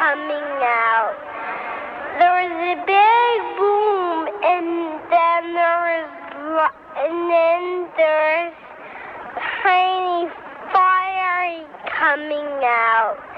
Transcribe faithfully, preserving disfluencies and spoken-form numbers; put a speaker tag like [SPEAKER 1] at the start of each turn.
[SPEAKER 1] coming out. There was a big boom, and then there was, and then there's tiny fire coming out.